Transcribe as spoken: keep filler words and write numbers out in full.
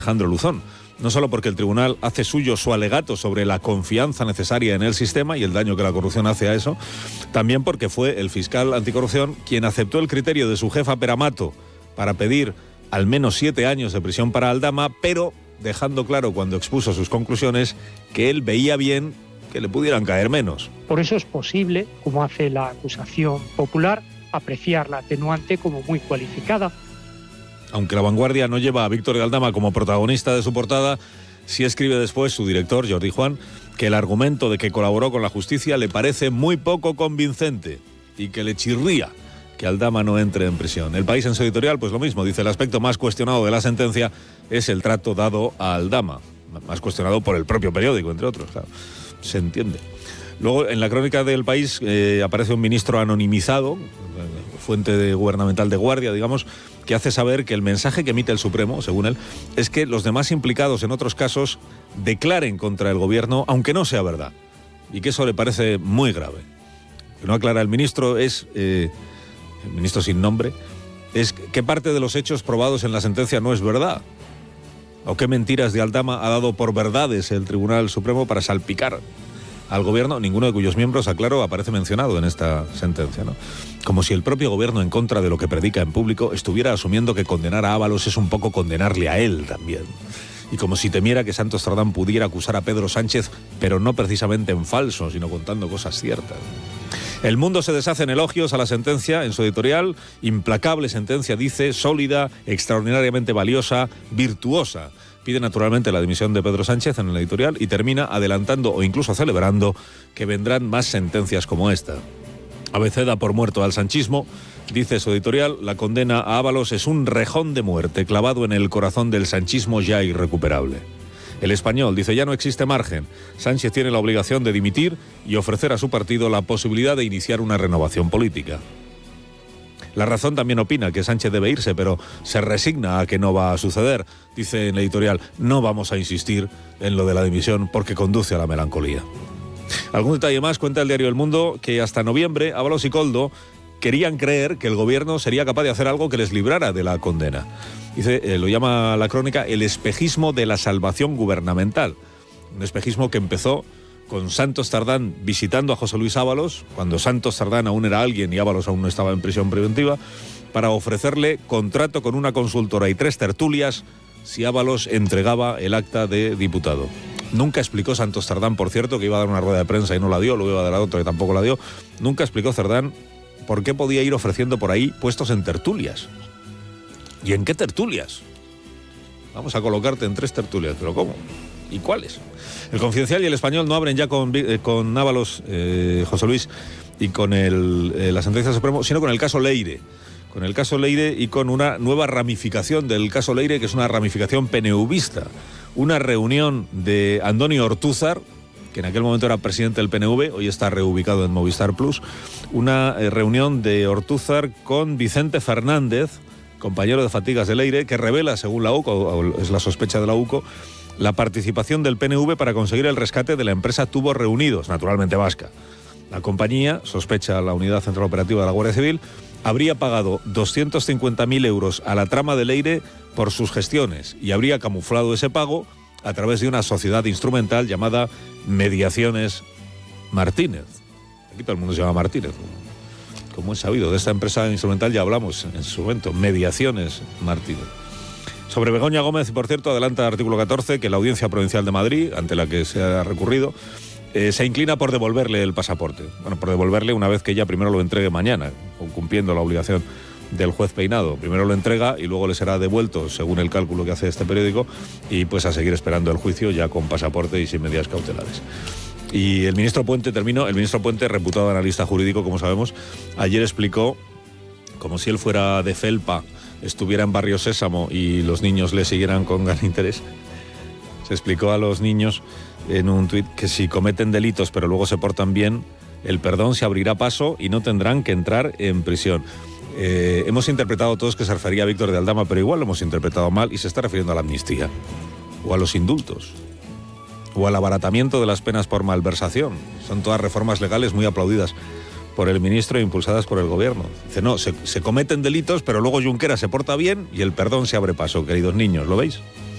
Alejandro Luzón. No solo porque el tribunal hace suyo su alegato sobre la confianza necesaria en el sistema y el daño que la corrupción hace a eso, también porque fue el fiscal anticorrupción quien aceptó el criterio de su jefa Peramato para pedir al menos siete años de prisión para Aldama, pero dejando claro cuando expuso sus conclusiones que él veía bien que le pudieran caer menos. Por eso es posible, como hace la acusación popular, apreciar la atenuante como muy cualificada. Aunque La Vanguardia no lleva a Víctor de Aldama como protagonista de su portada, sí escribe después su director, Jordi Juan, que el argumento de que colaboró con la justicia le parece muy poco convincente y que le chirría que Aldama no entre en prisión. El País en su editorial, pues lo mismo, dice el aspecto más cuestionado de la sentencia es el trato dado a Aldama, más cuestionado por el propio periódico, entre otros, claro, se entiende. Luego, en la crónica del País eh, aparece un ministro anonimizado, fuente de gubernamental de guardia, digamos, que hace saber que el mensaje que emite el Supremo, según él, es que los demás implicados en otros casos declaren contra el gobierno, aunque no sea verdad, y que eso le parece muy grave. Lo que no aclara el ministro es, eh, el ministro sin nombre, es qué parte de los hechos probados en la sentencia no es verdad, o qué mentiras de Aldama ha dado por verdades el Tribunal Supremo para salpicar al gobierno, ninguno de cuyos miembros, aclaro, aparece mencionado en esta sentencia, ¿no? Como si el propio gobierno, en contra de lo que predica en público, estuviera asumiendo que condenar a Ábalos es un poco condenarle a él también. Y como si temiera que Santos Tardán pudiera acusar a Pedro Sánchez, pero no precisamente en falso, sino contando cosas ciertas. El Mundo se deshace en elogios a la sentencia, en su editorial. Implacable sentencia, dice, sólida, extraordinariamente valiosa, virtuosa. Pide naturalmente la dimisión de Pedro Sánchez en el editorial y termina adelantando o incluso celebrando que vendrán más sentencias como esta. Abecé da por muerto al sanchismo, dice su editorial, la condena a Ábalos es un rejón de muerte clavado en el corazón del sanchismo ya irrecuperable. El Español dice ya no existe margen, Sánchez tiene la obligación de dimitir y ofrecer a su partido la posibilidad de iniciar una renovación política. La Razón también opina que Sánchez debe irse, pero se resigna a que no va a suceder. Dice en la editorial, no vamos a insistir en lo de la dimisión porque conduce a la melancolía. Algún detalle más, cuenta el diario El Mundo, que hasta noviembre Ábalos y Koldo querían creer que el gobierno sería capaz de hacer algo que les librara de la condena. Dice, eh, lo llama la crónica, el espejismo de la salvación gubernamental. Un espejismo que empezó con Santos Tardán visitando a José Luis Ábalos, cuando Santos Tardán aún era alguien y Ábalos aún no estaba en prisión preventiva, para ofrecerle contrato con una consultora y tres tertulias si Ábalos entregaba el acta de diputado. Nunca explicó Santos Tardán, por cierto, que iba a dar una rueda de prensa y no la dio, luego iba a dar la otra y tampoco la dio. Nunca explicó Tardán por qué podía ir ofreciendo por ahí puestos en tertulias. ¿Y en qué tertulias? Vamos a colocarte en tres tertulias, ¿pero cómo? ¿Y cuáles? El Confidencial y el Español no abren ya con, eh, con Ábalos, eh, José Luis, y con el, eh, la sentencia del Supremo, sino con el caso Leire. Con el caso Leire y con una nueva ramificación del caso Leire, que es una ramificación penevista. Una reunión de Andoni Ortúzar, que en aquel momento era presidente del P N V, hoy está reubicado en Movistar Plus. Una eh, reunión de Ortúzar con Vicente Fernández, compañero de fatigas de Leire, que revela, según la U C O, o es la sospecha de la U C O, la participación del P N V para conseguir el rescate de la empresa Tubos Reunidos, naturalmente vasca. La compañía, sospecha la Unidad Central Operativa de la Guardia Civil, habría pagado doscientos cincuenta mil euros a la trama de Leire por sus gestiones y habría camuflado ese pago a través de una sociedad instrumental llamada Mediaciones Martínez. Aquí todo el mundo se llama Martínez. Como es sabido, de esta empresa instrumental ya hablamos en su momento, Mediaciones Martínez. Sobre Begoña Gómez, por cierto, adelanta el artículo catorce que la Audiencia Provincial de Madrid, ante la que se ha recurrido, eh, se inclina por devolverle el pasaporte. Bueno, por devolverle una vez que ella primero lo entregue mañana, cumpliendo la obligación del juez Peinado. Primero lo entrega y luego le será devuelto, según el cálculo que hace este periódico, y pues a seguir esperando el juicio ya con pasaporte y sin medidas cautelares. Y el ministro Puente, terminó, el ministro Puente, reputado analista jurídico, como sabemos, ayer explicó, como si él fuera de felpa, estuviera en Barrio Sésamo y los niños le siguieran con gran interés. Se explicó a los niños en un tuit que si cometen delitos pero luego se portan bien, el perdón se abrirá paso y no tendrán que entrar en prisión. Eh, hemos interpretado todos que se refería a Víctor de Aldama, pero igual lo hemos interpretado mal y se está refiriendo a la amnistía, o a los indultos, o al abaratamiento de las penas por malversación. Son todas reformas legales muy aplaudidas por el ministro e impulsadas por el gobierno. Dice, no, se, se cometen delitos, pero luego Junqueras se porta bien y el perdón se abre paso, queridos niños, ¿lo veis?